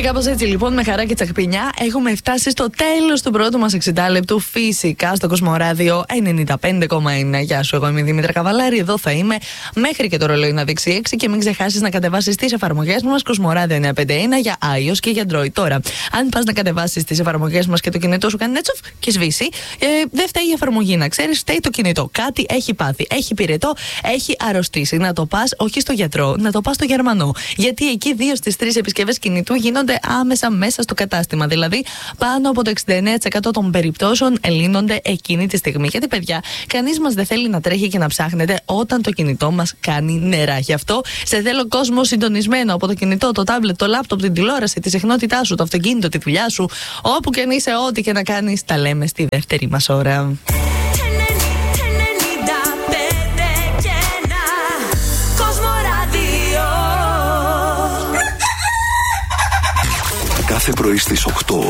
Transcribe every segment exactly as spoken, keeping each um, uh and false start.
κάπως έτσι λοιπόν, με χαρά και τσακπινιά, έχουμε φτάσει στο τέλος του πρώτου μας εξήντα λεπτού. Φυσικά στο Κοσμοράδιο ενενήντα πέντε κόμμα ένα. Γεια σου, εγώ είμαι η Δήμητρα Καβαλάρη. Εδώ θα είμαι μέχρι και το ρολόι να δείξει έξι. Και μην ξεχάσεις να κατεβάσεις τις εφαρμογές μας Κοσμοράδιο εννιακόσια πενήντα ένα για iOS και για Android. Τώρα, αν πας να κατεβάσεις τις εφαρμογές μας και το κινητό σου κάνει νέτσοφ και σβήσει, ε, δεν φταίει η εφαρμογή, να ξέρεις, φταίει το κινητό. Κάτι έχει πάθει, έχει πυρετό, έχει αρρωστήσει. Να το πας όχι στο γιατρό, να το πας στο Γερμανό. Γιατί εκεί δύο στις τρεις επισκευές κινητού γίνονται άμεσα μέσα στο κατάστημα. Δηλαδή, πάνω από το εξήντα εννέα τοις εκατό των περιπτώσεων λύνονται εκείνη τη στιγμή. Γιατί, παιδιά, κανείς μας δεν θέλει να τρέχει και να ψάχνετε όταν το κινητό μας κάνει νερά. Γι' αυτό σε θέλω κόσμο συντονισμένο από το κινητό, το τάμπλετ, το λάπτοπ, την τηλεόραση, τη συχνότητά σου, το αυτοκίνητο, τη δουλειά σου. Όπου και αν είσαι, ό,τι και να κάνεις, τα λέμε στη δεύτερη μας ώρα. Κάθε πρωί στις οκτώ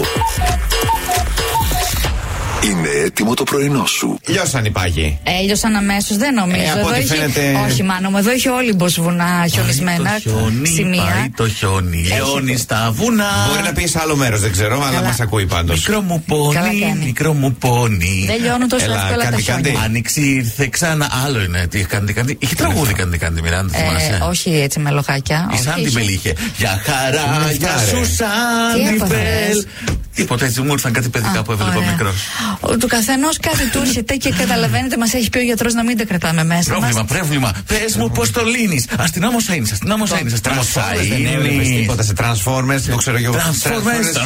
είναι έτοιμο το πρωινό σου. Λιώσαν οι πάγοι. Έλειωσαν αμέσως, δεν νομίζω. Ε, από εδώ ό,τι έχει... φαίνεται... Όχι, μάνο μου, εδώ έχει Όλυμπος βουνά χιονισμένα. Πάει το χιόνι, σημεία. πάει το χιόνι, λιώνει στα βουνά. Μπορεί να πει σε άλλο μέρος, δεν ξέρω, αλλά μας ακούει πάντως. Μικρό μου πόνι, μικρό μου πόνι. Δεν λιώνουν τόσο εύκολα τα χιόνια. Άνοιξη ήρθε ξανά. Άλλο είναι. Τι κάνει, κάνει. Είχε τραγούδι κάνει, κάνει, Μιράντα, θυμάσαι. Όχι έτσι με λοχάκια. Η Σάντι Μπελ είχε. Για χαρά, για σου Σάντι Μπελ. Τίποτα, έτσι μου ήρθαν κάτι παιδικά που έβλεπα μικρός. Του καθενός κάτι του έρχεται και καταλαβαίνετε, μας έχει πει ο γιατρός να μην τα κρατάμε μέσα. Πρόβλημα, μας. πρόβλημα. Πες μου πώς το λύνεις. Αστυνόμος θα είναι, αστυνόμος θα είναι, αστυνόμος θα είναι. Δεν έβλεπες τίποτα σε Transformers, το ξέρω εγώ. Transformers.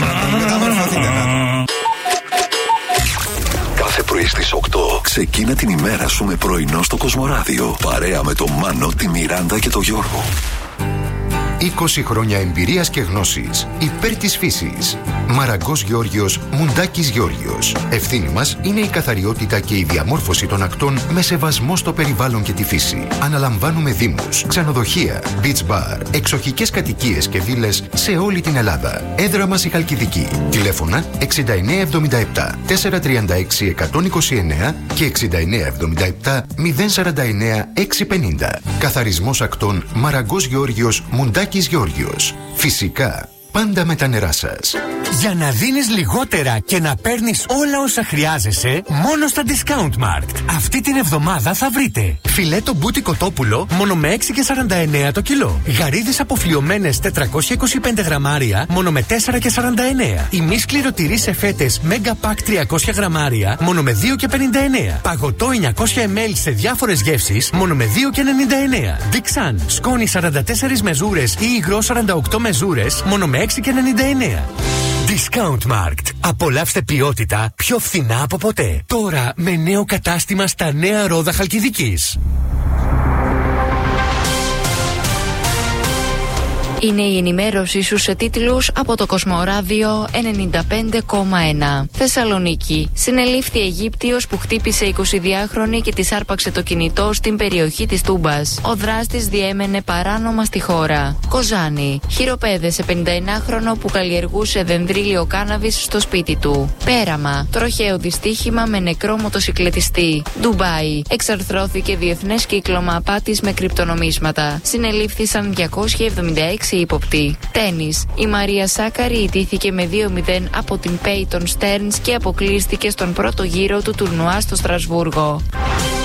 Κάθε πρωί στις οκτώ ξεκίνα την ημέρα σου με πρωινό στο Κοσμοράδιο. Παρέα με τον Μάνο, τη Μιράντα και τον Γιώργο. είκοσι χρόνια εμπειρίας και γνώσης υπέρ της φύσης. Μαραγκός Γεώργιος, Μουντάκης Γεώργιος. Ευθύνη μας είναι η καθαριότητα και η διαμόρφωση των ακτών με σεβασμό στο περιβάλλον και τη φύση. Αναλαμβάνουμε δήμους, ξενοδοχεία, beach bar, εξοχικές κατοικίες και βίλες σε όλη την Ελλάδα. Έδρα μας η Χαλκιδική. Τηλέφωνα εξήντα εννέα εβδομήντα επτά τετρακόσια τριάντα έξι εκατόν είκοσι εννέα και εξήντα εννέα εβδομήντα επτά μηδέν σαράντα εννέα εξακόσια πενήντα. Καθαρισμός ακτών Μαραγκός Γεώργιος, Μουντάκης Γεώργιος. Φυσικά, πάντα με τα νερά σας. Για να δίνεις λιγότερα και να παίρνεις όλα όσα χρειάζεσαι, μόνο στα Discount Markt. Αυτή την εβδομάδα θα βρείτε φιλέτο μπούτι κοτόπουλο μόνο με έξι και σαράντα εννέα το κιλό. Γαρίδες αποφλιωμένες τετρακόσια είκοσι πέντε γραμμάρια μόνο με τέσσερα και σαράντα εννέα. Ημίσκληρο τυρί σε φέτες Mega Pack τριακόσια γραμμάρια μόνο με δύο και πενήντα εννέα. Παγωτό εννιακόσια μιλιλίτρα σε διάφορες γεύσεις μόνο με δύο και ενενήντα εννέα. Dixan σκόνη σαράντα τέσσερις μεζούρες ή υγρό σαράντα οκτώ μεζούρες μόνο με έξι και ενενήντα εννέα. Discount Markt. Απολαύστε ποιότητα πιο φθηνά από ποτέ. Τώρα με νέο κατάστημα στα νέα Ρόδα Χαλκιδικής. Είναι η ενημέρωσή σου σε τίτλους από το Κοσμοράδιο ενενήντα πέντε κόμμα ένα. Θεσσαλονίκη. Συνελήφθη Αιγύπτιος που χτύπησε εικοσιδυάχρονη και της άρπαξε το κινητό στην περιοχή της Τούμπας. Ο δράστης διέμενε παράνομα στη χώρα. Κοζάνη. Χειροπέδεσε πενηνταεννάχρονο που καλλιεργούσε δενδρύλιο κάναβης στο σπίτι του. Πέραμα. Τροχαίο δυστύχημα με νεκρό μοτοσικλετιστή. Ντουμπάι. Εξαρθρώθηκε διεθνές κύκλωμα απάτης με κρυπτονομίσματα. Συνελήφθησαν διακόσιοι εβδομήντα έξι ύποπτοι. Τένις. Η Μαρία Σάκαρη ιτήθηκε με δύο μηδέν από την Peyton Stearns και αποκλείστηκε στον πρώτο γύρο του τουρνουά στο Στρασβούργο.